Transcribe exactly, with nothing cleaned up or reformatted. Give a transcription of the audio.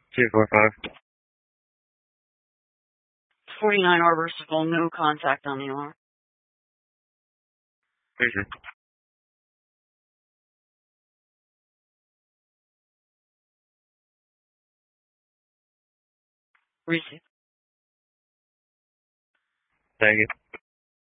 two four five. forty-nine Arbor Circle, no contact on the alarm. Thank you. Receive. Thank you.